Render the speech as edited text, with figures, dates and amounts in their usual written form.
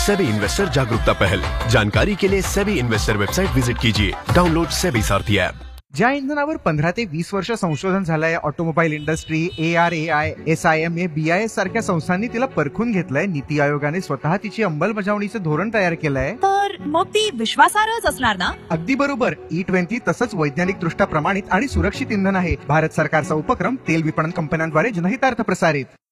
SEBI investor जागरूकता पहल। जानकारी के लिए सेबी इन्वेस्टर वेबसाइट विजिट कीजिए। डाउनलोड सेबी सारथी ऐप। ज्या इंधनावर 15 ते 20 वर्ष संशोधन झालंय, automobile industry, ARAI, SIMA, BIS सारख्या संस्थांनी तिला परखून घेतलंय. नीती आयोगाने स्वतः तिची अंमलबजावणीचं धोरण तयार केलंय. तर मग ती विश्वासार्हच असणार ना? अगदी बरोबर. E20 तसंच वैज्ञानिक दृष्ट्या प्रमाणित आणि सुरक्षित इंधन आहे. भारत सरकारचा उपक्रम तेल विपणन कंपन्यांद्वारे जनहितार्थ प्रसारित.